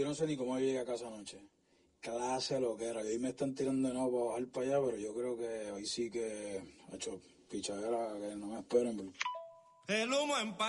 no sé ni cómo llegué a casa anoche. Clase lo que era. Y hoy me están tirando de nuevo para bajar para allá, pero yo creo que hoy sí que ha hecho pichadera que no me esperen. El humo en